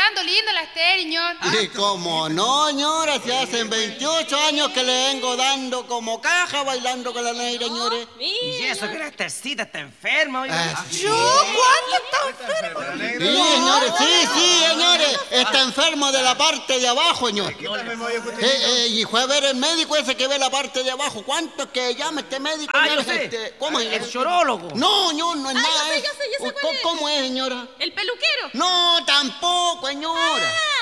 bailando lindo la Esther, señor. ¿Y cómo no, señora? Si hacen 28 años que le vengo dando como caja bailando con la negra, señores. Y eso que la Estercita está enferma, oiga. ¿Yo? ¿Cuándo está enfermo? Sí, señores, sí, señores. Está enfermo de la parte de abajo, señor. Y fue a ver el médico ese que ve la parte de abajo. ¿Cuánto es que llama este médico? Yo sé. ¿Cómo es? El chorólogo. No, no es nada. Ya sé cuál es. ¿Cómo es, señora? ¿El peluquero? No, tampoco, señora.